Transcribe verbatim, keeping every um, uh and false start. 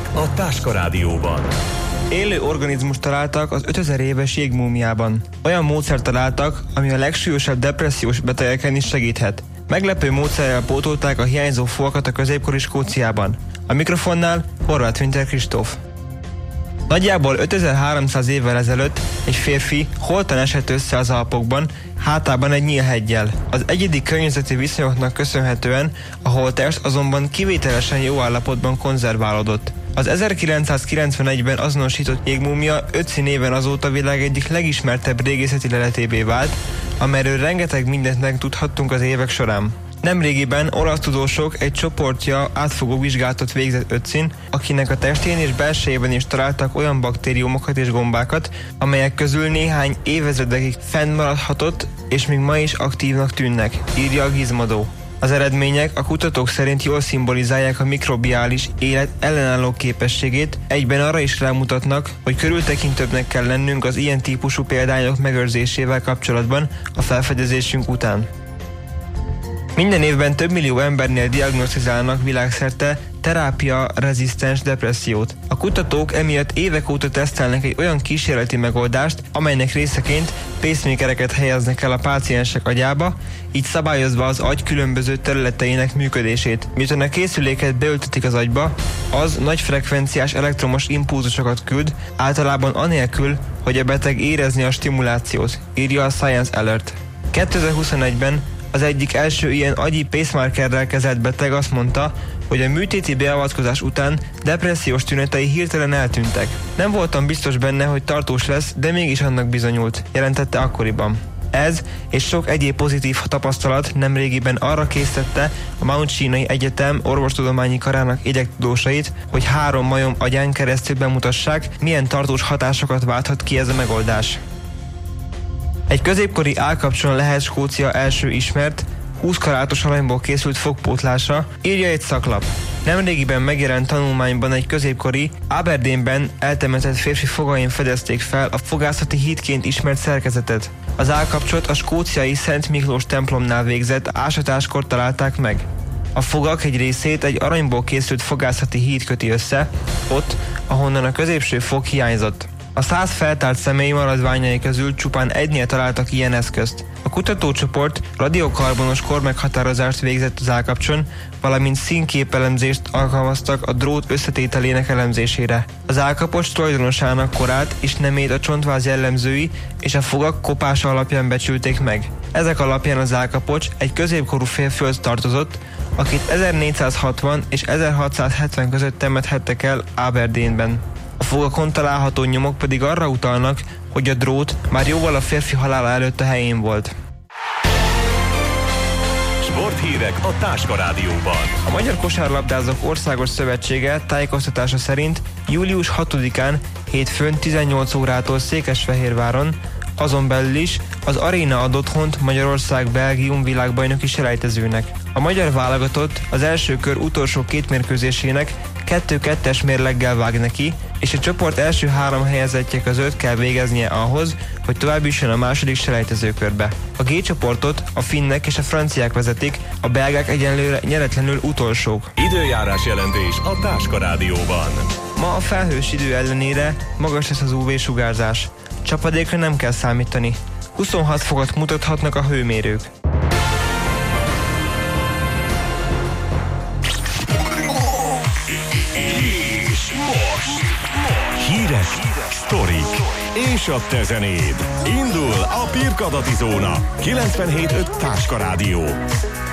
a Táska Rádióban. Élő organizmust találtak az ötezer éves jégmúmiában. Olyan módszert találtak, ami a legsúlyosabb depressziós betegeken is segíthet. Meglepő módszerrel pótolták a hiányzó fogakat a középkori Skóciában. A mikrofonnál Horváth Winter Kristóf. Nagyjából ötezer-háromszáz évvel ezelőtt egy férfi holtan esett össze az Alpokban, hátában egy nyílheggyel. Az egyedi környezeti viszonyoknak köszönhetően a holttest azonban kivételesen jó állapotban konzerválódott. Az ezerkilencszázkilencvenegyben azonosított jégmúmia Ötzi néven azóta a világ egyik legismertebb régészeti leletévé vált, amelyről rengeteg mindent megtudhattunk az évek során. Nemrégiben olasz tudósok egy csoportja átfogó vizsgálatot végzett Ötzin, akinek a testén és belsejében is találtak olyan baktériumokat és gombákat, amelyek közül néhány évezredekig fennmaradhatott és még ma is aktívnak tűnnek, írja a Gizmodo. Az eredmények a kutatók szerint jól szimbolizálják a mikrobiális élet ellenálló képességét, egyben arra is rámutatnak, hogy körültekintőbbnek kell lennünk az ilyen típusú példányok megőrzésével kapcsolatban a felfedezésünk után. Minden évben több millió embernél diagnosztizálnak világszerte terápia-rezisztens depressziót. A kutatók emiatt évek óta tesztelnek egy olyan kísérleti megoldást, amelynek részeként pacemakereket helyeznek el a páciensek agyába, így szabályozva az agy különböző területeinek működését. Miután a készüléket beültetik az agyba, az nagy frekvenciás elektromos impulzusokat küld, általában anélkül, hogy a beteg érezni a stimulációt, írja a Science Alert. kétezer-huszonegyben az egyik első ilyen agyi pacemakerrel kezelt beteg azt mondta, hogy a műtéti beavatkozás után depressziós tünetei hirtelen eltűntek. Nem voltam biztos benne, hogy tartós lesz, de mégis annak bizonyult, jelentette akkoriban. Ez és sok egyéb pozitív tapasztalat nemrégiben arra késztette a Mount Sinai Egyetem orvostudományi karának idegtudósait, hogy három majom agyán keresztül bemutassák, milyen tartós hatásokat válthat ki ez a megoldás. Egy középkori állkapcson lehet Skócia első ismert, húsz karátos aranyból készült fogpótlása, írja egy szaklap. Nemrégiben megjelent tanulmányban egy középkori, Aberdeenben eltemetett férfi fogain fedezték fel a fogászati hídként ismert szerkezetet. Az állkapcsot a skóciai Szent Miklós templomnál végzett ásatáskor találták meg. A fogak egy részét egy aranyból készült fogászati híd köti össze, ott, ahonnan a középső fog hiányzott. A száz feltárt személy maradványai közül csupán egynél találtak ilyen eszközt. A kutatócsoport radiokarbonos kormeghatározást végzett az állkapcson, valamint színképelemzést alkalmaztak a drót összetételének elemzésére. Az állkapocs tulajdonosának korát és nemét a csontváz jellemzői és a fogak kopása alapján becsülték meg. Ezek alapján az állkapocs egy középkorú férfihoz tartozott, akit ezernégyszázhatvan és ezerhatszázhetven között temethettek el Aberdeenben. A fogakon található nyomok pedig arra utalnak, hogy a drót már jóval a férfi halála előtt a helyén volt. Sporthírek a Táska Rádióban. A Magyar Kosárlabdázók Országos Szövetsége tájékoztatása szerint július hatodikán hétfőn tizennyolc órától Székesfehérváron, azon belül is az Aréna ad otthont Magyarország-Belgium világbajnoki selejtezőnek. A magyar válogatott az első kör utolsó két mérkőzésének kettő-kettes mérleggel vág neki, és a csoport első három helyezettje között kell végeznie ahhoz, hogy tovább jusson a második selejtezőkörbe. A G csoportot a finnek és a franciák vezetik, a belgák egyenlőre nyeretlenül utolsók. Időjárás jelentés a Táska Rádióban. Ma a felhős idő ellenére magas lesz az ú vé-sugárzás. Csapadékra nem kell számítani. huszonhat fokot mutathatnak a hőmérők. És most, most hírek, sztorik és a te zenéd. Indul a Pirkadati Zóna. kilencvenhét öt Táska Rádió.